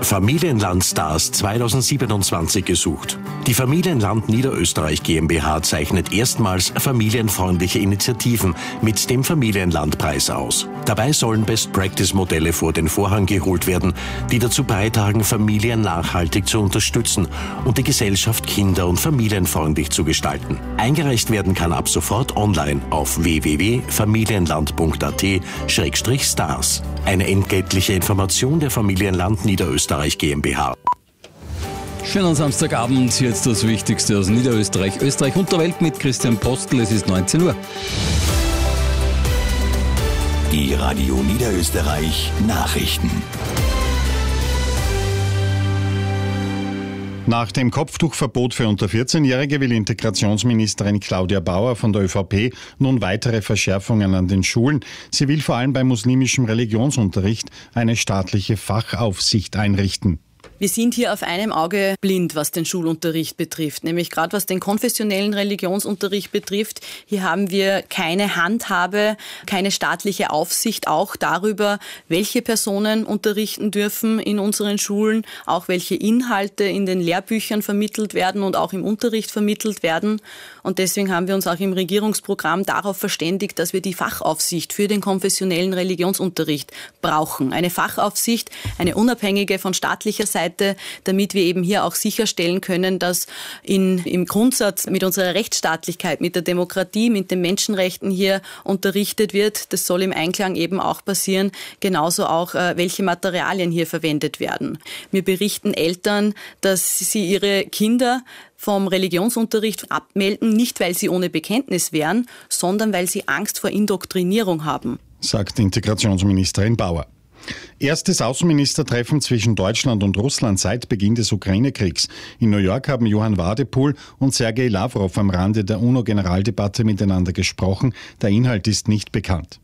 Familienland Stars 2027 gesucht. Die Familienland Niederösterreich GmbH zeichnet erstmals familienfreundliche Initiativen mit dem Familienlandpreis aus. Dabei sollen Best-Practice-Modelle vor den Vorhang geholt werden, die dazu beitragen, Familien nachhaltig zu unterstützen und die Gesellschaft kinder- und familienfreundlich zu gestalten. Eingereicht werden kann ab sofort online auf www.familienland.at/stars. Eine entgeltliche Information der Familienland Niederösterreich GmbH. Schönen Samstagabend, jetzt das Wichtigste aus Niederösterreich, Österreich und der Welt mit Christian Postel. Es ist 19 Uhr. Die Radio Niederösterreich Nachrichten. Nach dem Kopftuchverbot für unter 14-Jährige will Integrationsministerin Claudia Bauer von der ÖVP nun weitere Verschärfungen an den Schulen. Sie will vor allem bei muslimischem Religionsunterricht eine staatliche Fachaufsicht einrichten. Wir sind hier auf einem Auge blind, was den Schulunterricht betrifft, nämlich gerade was den konfessionellen Religionsunterricht betrifft. Hier haben wir keine Handhabe, keine staatliche Aufsicht auch darüber, welche Personen unterrichten dürfen in unseren Schulen, auch welche Inhalte in den Lehrbüchern vermittelt werden und auch im Unterricht vermittelt werden. Und deswegen haben wir uns auch im Regierungsprogramm darauf verständigt, dass wir die Fachaufsicht für den konfessionellen Religionsunterricht brauchen. Eine Fachaufsicht, eine unabhängige von staatlicher Seite, damit wir eben hier auch sicherstellen können, dass im Grundsatz mit unserer Rechtsstaatlichkeit, mit der Demokratie, mit den Menschenrechten hier unterrichtet wird. Das soll im Einklang eben auch passieren, genauso auch, welche Materialien hier verwendet werden. Mir berichten Eltern, dass sie ihre Kinder vom Religionsunterricht abmelden, nicht weil sie ohne Bekenntnis wären, sondern weil sie Angst vor Indoktrinierung haben, sagt Integrationsministerin Bauer. Erstes Außenministertreffen zwischen Deutschland und Russland seit Beginn des Ukraine-Kriegs. In New York haben Johann Wadepool und Sergei Lavrov am Rande der UNO-Generaldebatte miteinander gesprochen. Der Inhalt ist nicht bekannt.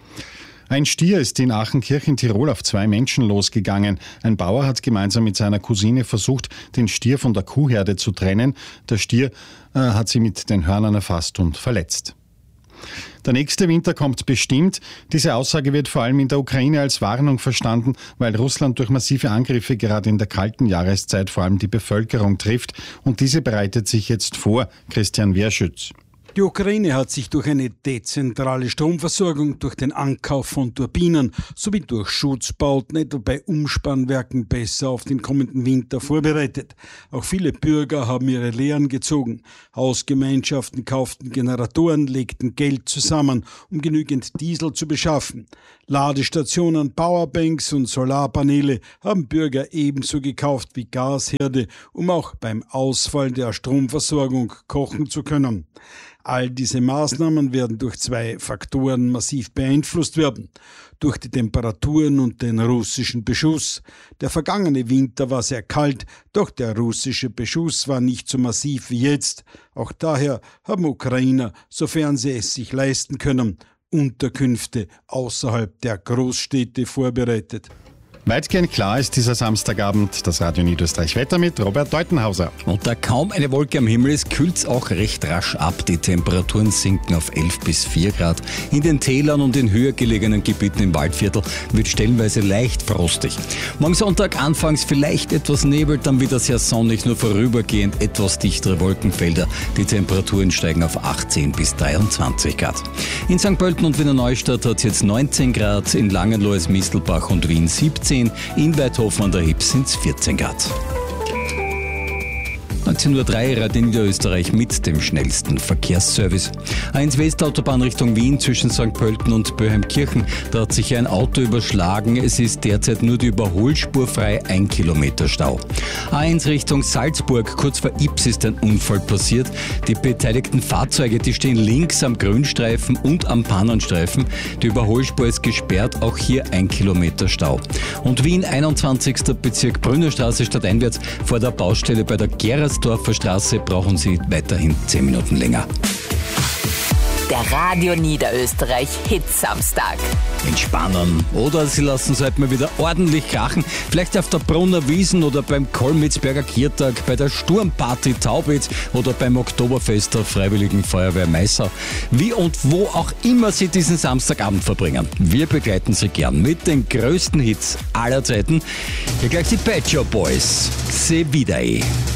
Ein Stier ist in Aachenkirch in Tirol auf 2 Menschen losgegangen. Ein Bauer hat gemeinsam mit seiner Cousine versucht, den Stier von der Kuhherde zu trennen. Der Stier hat sie mit den Hörnern erfasst und verletzt. Der nächste Winter kommt bestimmt. Diese Aussage wird vor allem in der Ukraine als Warnung verstanden, weil Russland durch massive Angriffe gerade in der kalten Jahreszeit vor allem die Bevölkerung trifft. Und diese bereitet sich jetzt vor. Christian Wehrschütz. Die Ukraine hat sich durch eine dezentrale Stromversorgung, durch den Ankauf von Turbinen sowie durch Schutzbauten, etwa bei Umspannwerken, besser auf den kommenden Winter vorbereitet. Auch viele Bürger haben ihre Lehren gezogen. Hausgemeinschaften kauften Generatoren, legten Geld zusammen, um genügend Diesel zu beschaffen. Ladestationen, Powerbanks und Solarpaneele haben Bürger ebenso gekauft wie Gasherde, um auch beim Ausfall der Stromversorgung kochen zu können. All diese Maßnahmen werden durch 2 Faktoren massiv beeinflusst werden. Durch die Temperaturen und den russischen Beschuss. Der vergangene Winter war sehr kalt, doch der russische Beschuss war nicht so massiv wie jetzt. Auch daher haben Ukrainer, sofern sie es sich leisten können, Unterkünfte außerhalb der Großstädte vorbereitet. Weitgehend klar ist dieser Samstagabend. Das Radio Niederösterreich Wetter mit Robert Deutenhauser. Und da kaum eine Wolke am Himmel ist, kühlt es auch recht rasch ab. Die Temperaturen sinken auf 11 bis 4 Grad. In den Tälern und in höher gelegenen Gebieten im Waldviertel wird stellenweise leicht frostig. Morgen Sonntag anfangs vielleicht etwas Nebel, dann wieder sehr sonnig, nur vorübergehend etwas dichtere Wolkenfelder. Die Temperaturen steigen auf 18 bis 23 Grad. In St. Pölten und Wiener Neustadt hat es jetzt 19 Grad, in Langenlois, Mistelbach und Wien 17, in Weidhofen an der Hip sind es 14 Grad. 19.03 Uhr Radio Niederösterreich mit dem schnellsten Verkehrsservice. A1 Westautobahn Richtung Wien zwischen St. Pölten und Böheimkirchen. Da hat sich ein Auto überschlagen. Es ist derzeit nur die Überholspur frei, 1 Kilometer Stau. A1 Richtung Salzburg, kurz vor Ybbs ist ein Unfall passiert. Die beteiligten Fahrzeuge, die stehen links am Grünstreifen und am Pannenstreifen. Die Überholspur ist gesperrt, auch hier 1 Kilometer Stau. Und Wien, 21. Bezirk Brünnerstraße stadteinwärts vor der Baustelle bei der Gerasdorfer Straße brauchen Sie weiterhin 10 Minuten länger. Der Radio Niederösterreich Hit-Samstag. Entspannen. Oder Sie lassen es halt mal wieder ordentlich krachen. Vielleicht auf der Brunner Wiesn oder beim Kolmitzberger Kirtag, bei der Sturmparty Taubitz oder beim Oktoberfest der Freiwilligen Feuerwehr Maisau. Wie und wo auch immer Sie diesen Samstagabend verbringen. Wir begleiten Sie gern mit den größten Hits aller Zeiten. Hier gleich die Bad Shop Boys. Se Vidai.